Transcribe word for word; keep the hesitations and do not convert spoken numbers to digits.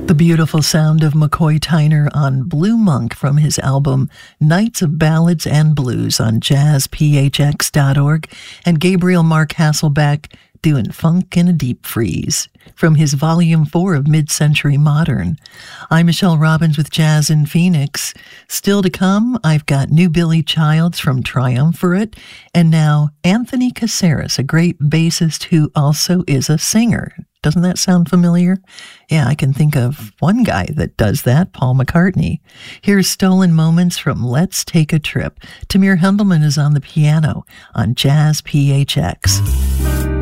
The beautiful sound of McCoy Tyner on Blue Monk from his album Nights of Ballads and Blues on jazz p h x dot org, and Gabriel Mark Hasselbeck doing Funk in a Deep Freeze from his Volume four of Mid-Century Modern. I'm Michelle Robbins with Jazz in Phoenix. Still to come, I've got new Billy Childs from Triumvirate, and now Anthony Caceres, a great bassist who also is a singer. Doesn't that sound familiar? Yeah, I can think of one guy that does that, Paul McCartney. Here's Stolen Moments from Let's Take a Trip. Tamir Hendelman is on the piano on Jazz P H X.